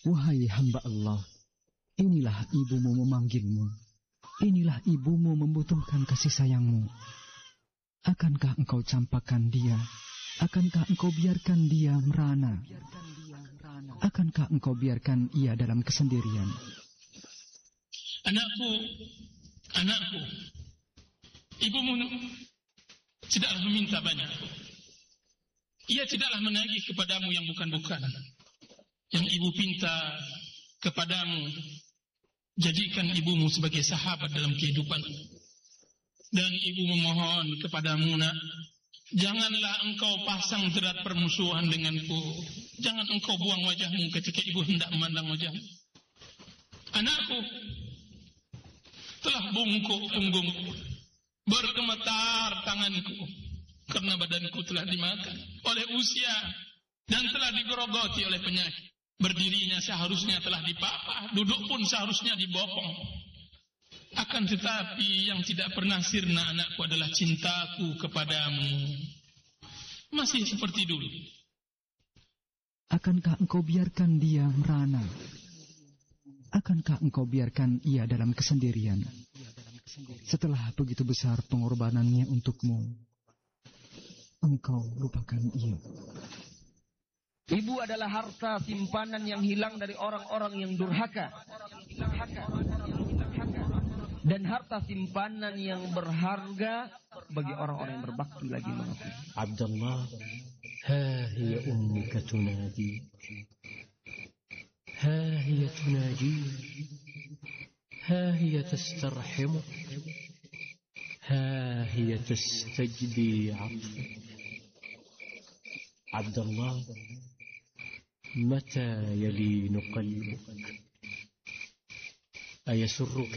Wahai hamba Allah, inilah ibumu memanggilmu. Inilah ibumu membutuhkan kasih sayangmu. Akankah engkau campakkan dia? Akankah engkau biarkan dia merana? Akankah engkau biarkan ia dalam kesendirian? Anakku, ibumu tidaklah meminta banyak. Ia tidaklah menagih kepadamu yang bukan-bukan. Yang ibu pinta kepadamu, jadikan ibumu sebagai sahabat dalam kehidupan. Dan ibu memohon kepadamu, nak, janganlah engkau pasang jerat permusuhan denganku. Jangan engkau buang wajahmu ketika ibu hendak memandang wajahmu. Anakku, telah bungkuk punggungku, bergemetar tanganku, karena badanku telah dimakan oleh usia dan telah digerogoti oleh penyakit. Berdirinya seharusnya telah dipapah, duduk pun seharusnya dibopong. Akan tetapi yang tidak pernah sirna, anakku, adalah cintaku kepadamu. Masih seperti dulu. Akankah engkau biarkan dia merana? Akankah engkau biarkan ia dalam kesendirian? Setelah begitu besar pengorbanannya untukmu, engkau lupakan ia. Ibu adalah harta simpanan yang hilang dari orang-orang yang durhaka. Dan harta simpanan yang berharga bagi orang-orang yang berbakti lagi. Abdullah, ha hiya ummuka tunadi. Ha hiya tunadi. Ha hiya tastarhimu. Ha hiya tastajdi 'atfak. Abdullah, متى يلين قلبك أيسرك